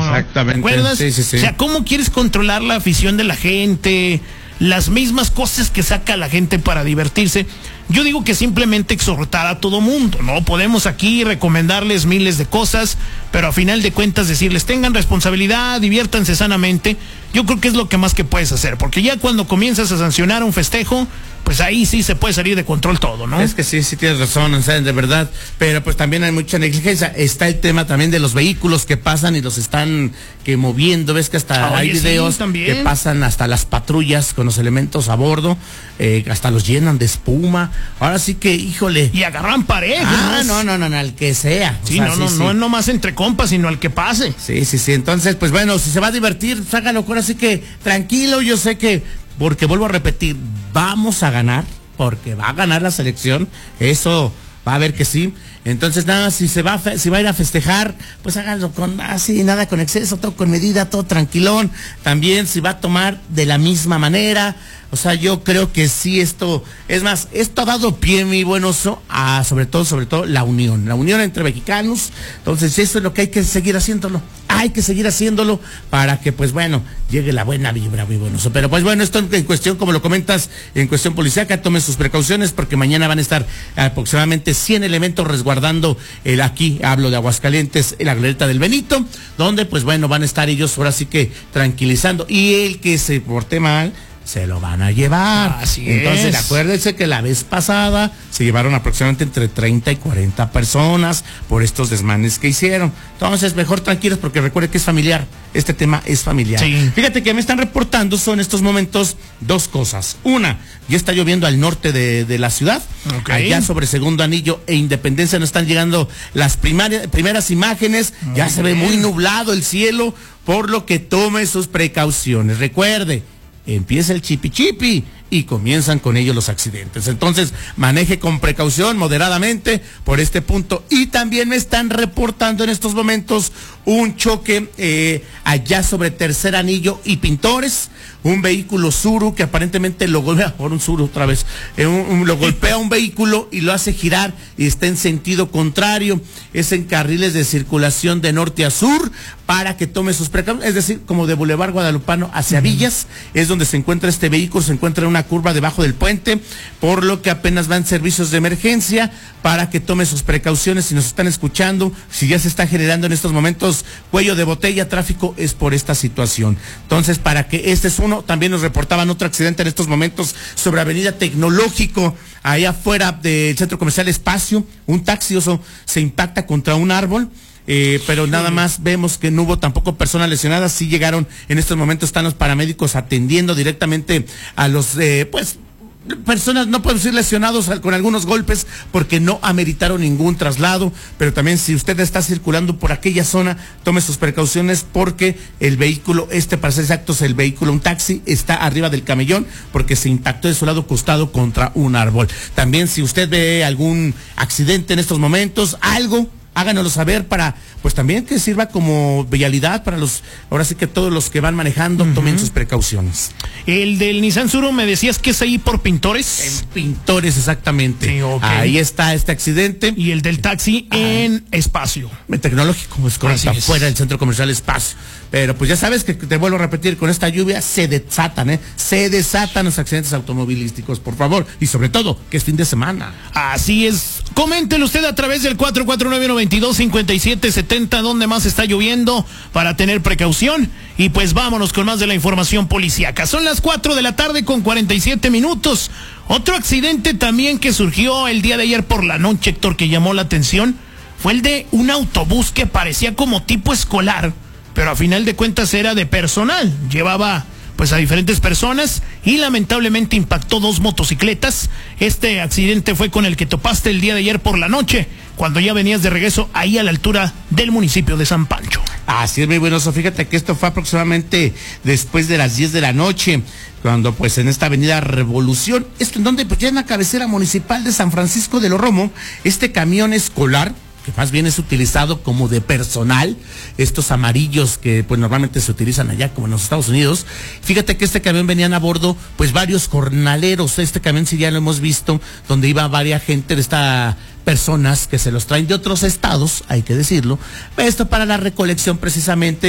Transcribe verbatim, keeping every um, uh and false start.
Exactamente. ¿Te acuerdas? Sí, sí, sí. O sea, ¿cómo quieres controlar la afición de la gente? Las mismas cosas que saca la gente para divertirse. Yo digo que simplemente exhortar a todo mundo, ¿no? Podemos aquí recomendarles miles de cosas, pero a final de cuentas decirles, tengan responsabilidad, diviértanse sanamente. Yo creo que es lo que más que puedes hacer, porque ya cuando comienzas a sancionar un festejo, pues ahí sí se puede salir de control todo, ¿no? Es que sí, sí tienes razón, o sea, de verdad, pero pues también hay mucha negligencia. Está el tema también de los vehículos que pasan y los están que moviendo, ves que hasta Oye, hay videos sí, también. que pasan hasta las patrullas con los elementos a bordo, eh, hasta los llenan de espuma. Ahora sí que, híjole. Y agarran parejas. Ah, no, no, no, no, al que sea. Sí, o sea, no, no, sí, no sí. es nomás entre compas, sino al que pase. Sí, sí, sí, entonces, pues bueno, si se va a divertir, sácalo, ahora sí que tranquilo, yo sé que, porque vuelvo a repetir, vamos a ganar, porque va a ganar la selección, eso va a ver que sí. Entonces nada, si se va a, si va a ir a festejar, pues háganlo con así, nada con exceso, todo con medida, todo tranquilón. También si va a tomar de la misma manera, o sea, yo creo que sí esto, es más, esto ha dado pie, mi buen oso, a sobre todo, sobre todo la unión, la unión entre mexicanos. Entonces eso es lo que hay que seguir haciéndolo, hay que seguir haciéndolo para que, pues bueno, llegue la buena vibra, mi buen oso. Pero pues bueno, esto en cuestión, como lo comentas, en cuestión policíaca, tomen sus precauciones porque mañana van a estar aproximadamente cien elementos resguardando el aquí, hablo de Aguascalientes, la glorieta del Benito, donde pues bueno, van a estar ellos ahora sí que tranquilizando, y el que se porte mal, se lo van a llevar. Así Entonces, es. acuérdense que la vez pasada se llevaron aproximadamente entre treinta y cuarenta personas por estos desmanes que hicieron. Entonces, mejor tranquilos porque recuerde que es familiar. Este tema es familiar. Sí. Fíjate que me están reportando, son estos momentos, dos cosas. Una, ya está lloviendo al norte de, de la ciudad. Okay. Allá sobre Segundo Anillo e Independencia nos están llegando las primarias, primeras imágenes. Muy ya bien. Se ve muy nublado el cielo, por lo que tome sus precauciones. Recuerde, empieza el chipi chipi y comienzan con ello los accidentes. Entonces, maneje con precaución, moderadamente, por este punto. Y también me están reportando en estos momentos un choque eh, allá sobre Tercer Anillo y Pintores. Un vehículo Tsuru que aparentemente lo golpea, por un Tsuru otra vez, eh, un, un, lo golpea un vehículo y lo hace girar y está en sentido contrario. Es en carriles de circulación de norte a sur para que tome sus precauciones, es decir, como de Boulevard Guadalupano hacia uh-huh. Villas, es donde se encuentra este vehículo, se encuentra en una curva debajo del puente, por lo que apenas van servicios de emergencia para que tome sus precauciones. Si nos están escuchando, si ya se está generando en estos momentos cuello de botella, tráfico, es por esta situación. Entonces, para que este es uno, también nos reportaban otro accidente en estos momentos sobre Avenida Tecnológico, allá afuera del Centro Comercial Espacio, un taxi oso se impacta contra un árbol. Eh, pero nada más vemos que no hubo tampoco personas lesionadas. Sí llegaron, en estos momentos están los paramédicos atendiendo directamente a los, eh, pues, personas, no puedo decir lesionados con algunos golpes porque no ameritaron ningún traslado, pero también si usted está circulando por aquella zona, tome sus precauciones porque el vehículo, este para ser exactos, el vehículo, un taxi, está arriba del camellón porque se impactó de su lado costado contra un árbol. También si usted ve algún accidente en estos momentos, algo, háganoslo saber para, pues también que sirva como vialidad para los, ahora sí que todos los que van manejando, uh-huh. tomen sus precauciones. El del Nissan Tsuru, me decías que es ahí por Pintores. En Pintores, exactamente. Sí, okay. Ahí está este accidente. Y el del taxi ah, en Espacio. En Tecnológico, pues correcto, afuera del Centro Comercial Espacio. Pero pues ya sabes que te vuelvo a repetir, con esta lluvia se desatan, ¿eh? Se desatan los accidentes automovilísticos, por favor. Y sobre todo, que es fin de semana. Así es. Coméntelo usted a través del cuatro cuatro nueve, nueve dos, cinco siete siete cero, donde más está lloviendo, para tener precaución. Y pues vámonos con más de la información policíaca. Son las cuatro de la tarde con cuarenta y siete minutos. Otro accidente también que surgió el día de ayer por la noche, Héctor, que llamó la atención, fue el de un autobús que parecía como tipo escolar, pero a final de cuentas era de personal. Llevaba pues a diferentes personas y lamentablemente impactó dos motocicletas. Este accidente fue con el que topaste el día de ayer por la noche, cuando ya venías de regreso ahí a la altura del municipio de San Pancho. Así es, muy bueno. Fíjate que esto fue aproximadamente después de las diez de la noche, cuando pues en esta avenida Revolución, esto en donde pues ya en la cabecera municipal de San Francisco de los Romo, este camión escolar, que más bien es utilizado como de personal, estos amarillos que pues normalmente se utilizan allá como en los Estados Unidos. Fíjate que este camión venían a bordo pues varios jornaleros. Este camión sí ya lo hemos visto, donde iba varias gente de esta personas que se los traen de otros estados, hay que decirlo, esto para la recolección precisamente